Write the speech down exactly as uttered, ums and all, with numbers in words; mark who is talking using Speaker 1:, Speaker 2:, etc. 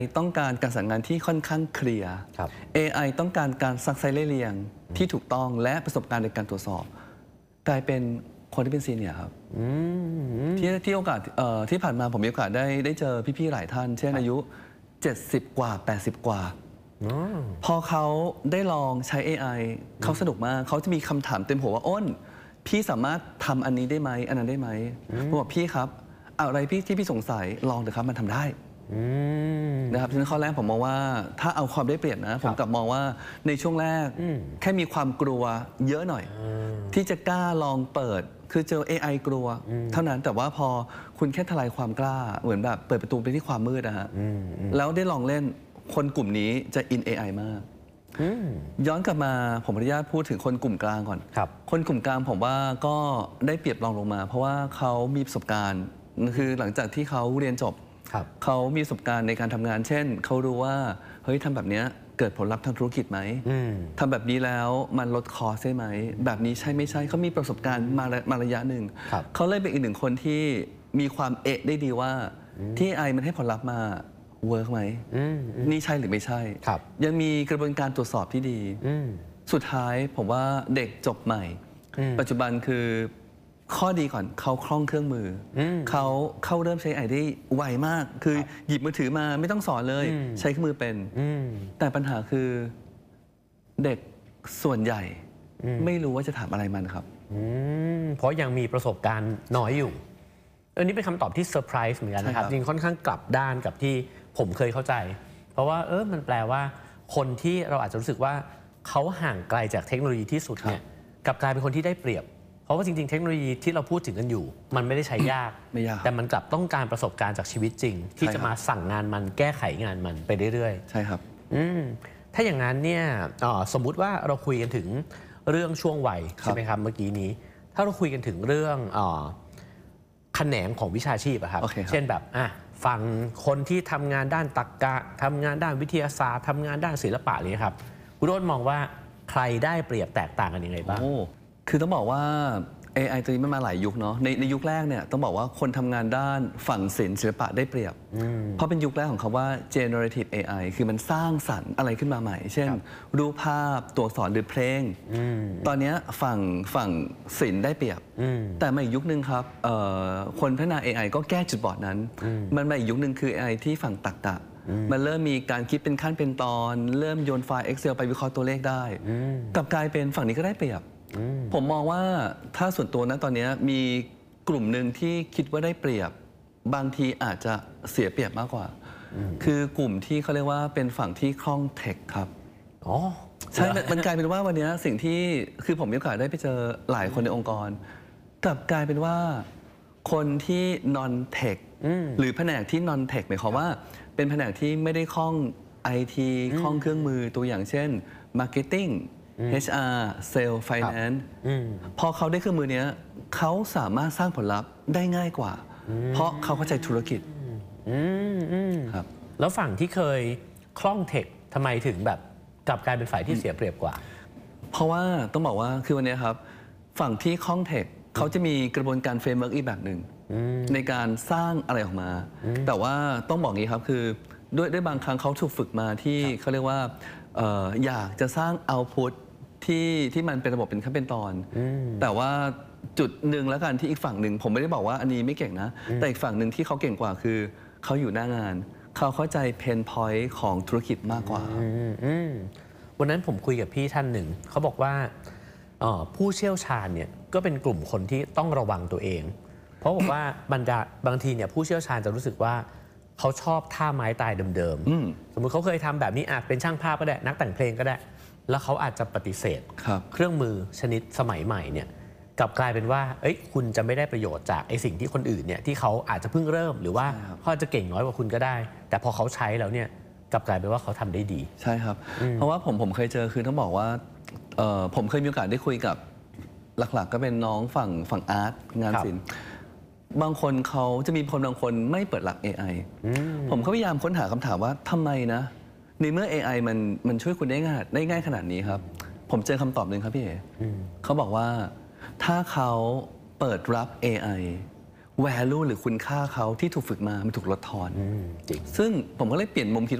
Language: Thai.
Speaker 1: ต้องการการสั่งงานที่ค่อนข้างเคลียร์ เอ ไอ ต้องการการซักไซเล่เรียงที่ถูกต้องและประสบการณ์ในการตรวจสอบกลายเป็นคนที่เป็นซีเนียร์ครับที่ที่โอกาสที่ผ่านมาผมมีโอกาสได้ได้เจอพี่ๆหลายท่านเช่นอายุเจ็ดสิบกว่าแปดสิบกว่าพอเขาได้ลองใช้ เอ ไอ เขาสนุกมากเขาจะมีคำถามเต็มหัวว่าอ้นพี่สามารถทำอันนี้ได้ไหมอันนั้นได้ไหมผมบอกพี่ครับอะไรพี่ที่พี่สงสัยลองเถอะครับมันทำได้นะครับฉะนั้นข้อแรกผมมองว่าถ้าเอาความได้เปรียบนะผมกลับมองว่าในช่วงแรกแค่มีความกลัวเยอะหน่อยที่จะกล้าลองเปิดคือเจอ เอ ไอ กลัวเท่านั้นแต่ว่าพอคุณแค่ทลายความกล้าเหมือนแบบเปิดประตูไปที่ความมืดนะฮะแล้วได้ลองเล่นคนกลุ่มนี้จะอิน เอ ไอ มากย้อนกลับมาผมอนุญาตพูดถึงคนกลุ่มกลางก่อนคนกลุ่มกลางผมว่าก็ได้เปรียบรองลงมาเพราะว่าเขามีประสบการณ์คือหลังจากที่เขาเรียนจบเขามีประสบการณ์ในการทำงานเช่นเขารู้ว่าเฮ้ยทำแบบนี้เกิดผลลัพธ์ทางธุรกิจไหมทำแบบนี้แล้วมันลดคอสได้ไหมแบบนี้ใช่ไม่ใช่เขามีประสบการณ์มามาระยะหนึ่งเขาเลยเป็นอีกหนึ่งคนที่มีความเอะได้ดีว่าที่ เอ ไอ มันให้ผลลัพธ์มาเวิร์กไหมนี่ใช่หรือไม่ใช่ยังมีกระบวนการตรวจสอบที่ดีสุดท้ายผมว่าเด็กจบใหม่ปัจจุบันคือข้อดีก่อนเขาคล่องเครื่องมือเขาเข้าเริ่มใช้ เอ ไอ ได้ไวมากคือหยิบมือถือมาไม่ต้องสอนเลยใช้เครื่องมือเป็นแต่ปัญหาคือเด็กส่วนใหญ่ไม่รู้ว่าจะถามอะไรมันครับ
Speaker 2: เพราะยังมีประสบการณ์น้อยอยู่อันนี้เป็นคำตอบที่เซอร์ไพรส์เหมือนกันนะครับจริงค่อนข้างกลับด้านกับที่ผมเคยเข้าใจเพราะว่าเออมันแปลว่าคนที่เราอาจจะรู้สึกว่าเขาห่างไกลจากเทคโนโลยีที่สุดเนี่ยกลับกลายเป็นคนที่ได้เปรียบเพราะว่าจริงๆเทคโนโลยีที่เราพูดถึงกันอยู่มันไม่ได้ใช้ยากแต่มันกลับต้องการประสบการณ์จากชีวิตจริงที่จะมาสั่งงานมันแก้ไขงานมันไปเรื่อย
Speaker 1: ๆใช่ครับ
Speaker 2: ถ้าอย่างนั้นเนี่ยสมมุติว่าเราคุยกันถึงเรื่องช่วงวัยใช่ไหมครับเมื่อกี้นี้ถ้าเราคุยกันถึงเรื่องแขนงของวิชาชีพอะครับเช่นแบบอ่ะฝั่งคนที่ทำงานด้านตรรกะทำงานด้านวิทยาศาสตร์ทำงานด้านศิลปะเลยครับคุณโรจน์มองว่าใครได้เปรียบแตกต่างกันยังไงบ้าง
Speaker 1: คือต้องบอกว่า เอ ไอ ตัวนี้มันมาหลายยุคเนาะในในยุคแรกเนี่ยต้องบอกว่าคนทำงานด้านฝั่งศิลป์ศิลปะได้เปรียบเพราะเป็นยุคแรกของคำว่า generative เอ ไอ คือมันสร้างสรรค์อะไรขึ้นมาใหม่เช่นรูปภาพตัวอักษรหรือเพลงตอนนี้ฝั่งฝั่งศิลป์ได้เปรียบแต่มาอีกยุคนึงครับคนพัฒนา เอ ไอ ก็แก้จุดบอดนั้นมันมาอีกยุคนึงคือ เอ ไอ ที่ฝั่งตรรกะมันเริ่มมีการคิดเป็นขั้นเป็นตอนเริ่มโยนไฟล์ Excel ไปวิเคราะห์ตัวเลขได้กลับกลายเป็นฝั่งนี้ก็ได้เปรียบผมมองว่าถ้าส่วนตัวนะตอนนี้มีกลุ่มหนึ่งที่คิดว่าได้เปรียบบางทีอาจจะเสียเปรียบมากกว่าคือกลุ่มที่เขาเรียกว่าเป็นฝั่งที่คล่องเทคครับอ๋อใช่มันกลายเป็นว่าวันนี้สิ่งที่คือผมมีโอกาสได้ไปเจอหลายคนในองค์กรกลับกลายเป็นว่าคนที่ non tech หรือแผนกที่ non tech หมายความว่าเป็นแผนกที่ไม่ได้คล่อง ไอ ที คล่องเครื่องมือตัวอย่างเช่น marketingเอช อาร์ Sales Finance พอเขาได้เครื่องมือนี้เขาสามารถสร้างผลลัพธ์ได้ง่ายกว่าเพราะเขาเข้าใจธุรกิจ
Speaker 2: ครับแล้วฝั่งที่เคยคล่องเทคทำไมถึงแบบกลับกลายเป็นฝ่ายที่เสียเปรียบกว่า
Speaker 1: เพราะว่าต้องบอกว่าคือวันนี้ครับฝั่งที่คล่องเทคเขาจะมีกระบวนการเฟรมเวิร์กอีกแบบหนึ่งในการสร้างอะไรออกมาแต่ว่าต้องบอกงี้ครับคือด้วยด้วยบางครั้งเขาถูกฝึกมาที่เขาเรียกว่าอยากจะสร้างเอาต์พุตที่ที่มันเป็นระบบเป็นขั้นเป็นตอนแต่ว่าจุดหนึ่งแล้วกันที่อีกฝั่งหนึ่งผมไม่ได้บอกว่าอันนี้ไม่เก่งนะแต่อีกฝั่งหนึ่งที่เขาเก่งกว่าคือเขาอยู่หน้างานเขาเข้าใจเพนพอยต์ของธุรกิจมากกว่า
Speaker 2: วันนั้นผมคุยกับพี่ท่านหนึ่งเขาบอกว่าผู้เชี่ยวชาญเนี่ยก็เป็นกลุ่มคนที่ต้องระวังตัวเองเพราะบอกว่าบรรดาบางทีเนี่ยผู้เชี่ยวชาญจะรู้สึกว่าเขาชอบท่าไม้ตายเดิมๆสมมติเขาเคยทำแบบนี้อาจเป็นช่างภาพก็ได้นักแต่งเพลงก็ได้แล้วเขาอาจจะปฏิเสธเครื่องมือชนิดสมัยใหม่เนี่ยกลับกลายเป็นว่าเอ้ยคุณจะไม่ได้ประโยชน์จากไอ้สิ่งที่คนอื่นเนี่ยที่เขาอาจจะเพิ่งเริ่มหรือว่าเขาจะเก่งน้อยกว่าคุณก็ได้แต่พอเขาใช้แล้วเนี่ยกลับกลายเป็นว่าเขาทำได้ดี
Speaker 1: ใช่ครับเพราะว่าผมผมเคยเจอคือต้องบอกว่าผมเคยมีโอกาสได้คุยกับหลักๆก็เป็นน้องฝั่งฝั่งอาร์ตงานศิลป์บางคนเขาจะมีคนบางคนไม่เปิดหลัก เอ ไอ ผมก็พยายามค้นหาคำถามว่าทำไมนะในเมื่อ เอ ไอ มันมันช่วยคุณได้ง่ายได้ง่ายขนาดนี้ครับผมเจอคำตอบหนึ่งครับพี่เอ๋เขาบอกว่าถ้าเขาเปิดรับ เอ ไอ value หรือคุณค่าเขาที่ถูกฝึกมามันถูกลดทอน
Speaker 2: อืมจริง
Speaker 1: ซึ่งผมก็เลยเปลี่ยนมุมคิด